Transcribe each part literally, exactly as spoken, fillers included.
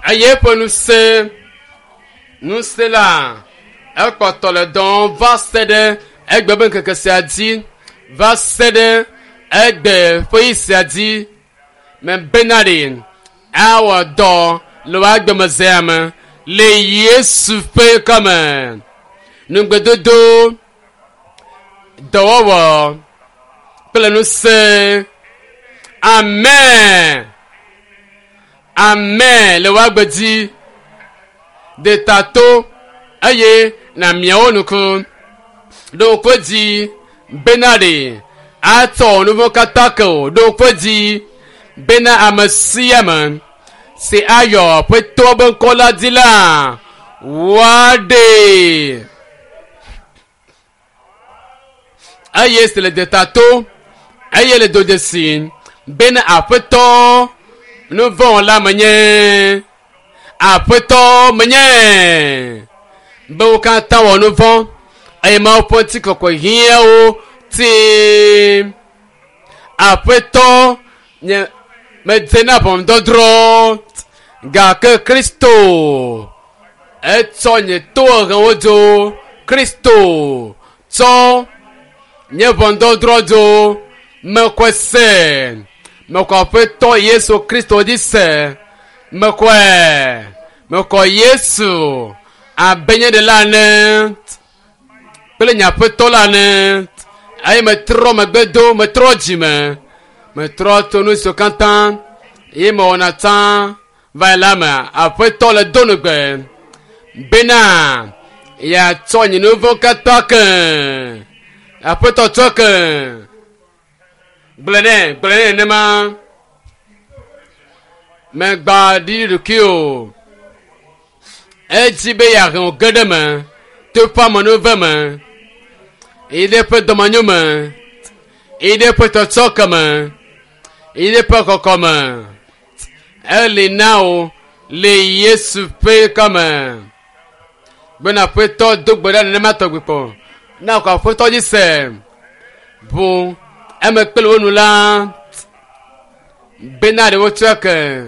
Aïe pour nous c'est nous c'est là. Elle porte le don va céder. Elle ben que c'est a dit va céder. Elle ben foi c'est a dit. Mais benadine. Our don le wag de mazem. Les Yesu fait comme. Nous de do. Dowa. Pour nous c'est. Amen. Amen. Le wag dit. De tato. Aye. Na miao nuku. Donc dit. Benade. Ato nouveau katako. Donc dit. Bena amasiaman. C'est ailleurs. Pour toi ben kola dila. Wade. Aye c'est le de tato. Aye le do de signe. Ben apeto. Nous vont la manière. Apeto manière. Ben quand t'as nous vont. Aye ma opoti koko hier o. Ti. Apeto. Nye. Maintenant bon d'odro. Ga que Christo. Et son nye to ojo. Christo. Son. Nye bon d'odro do. Me kwese. Me kwa peto Yesu Christo dise. Me kwe. Me kwa Yesu. A benye de l'année. Pele nya peto l'année. Aye me tro me bedo me tro jime. Me tro tonu so kantan. Ye me onatan. Va la me. A peto le donu gbe. Bena. Ya tonyi nouveau katoke. A peto toke. Blene, blene nema. Me gba di de kio. E jibe ya ron gedeme. Te pa monove. Il est peu de manume. Il est peu de socome. Il est peu comme. Elle est now. Les Yesu fait comme. Ben après toi, donc ben ne m'attends pas. Na quoi, faut toi dire c'est. Bon, elle me pèle nous là. Ben de votre que.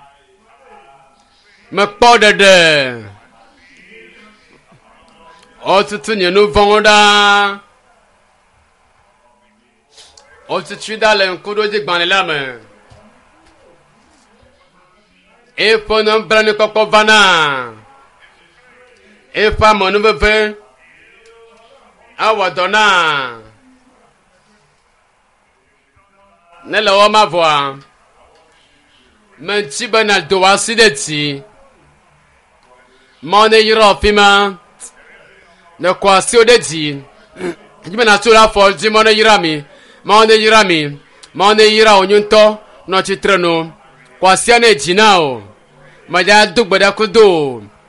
Me pas de de. Oh, tu te nous vendons. Oh, tu tu dans le coup de ban la main. Et pour nous prendre coco vana. Et pas mon nouveau pain. Awa donna. Ne la ma voix. Men ti banal do asideti. Mon ira fima. Ne kwa si o de di. Jime na tura for di mon ira mi. Mon ira mi. Mon ira onyunto no chitreno. Kwa si ane jinao. Maja duk bada kudo.